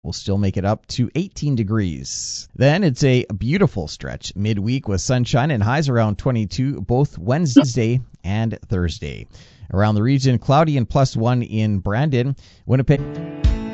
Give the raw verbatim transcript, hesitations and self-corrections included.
will still make it up to eighteen degrees. Then it's a beautiful stretch midweek with sunshine and highs around twenty-two both Wednesday and Thursday. Around the region, cloudy and plus one in Brandon, Winnipeg.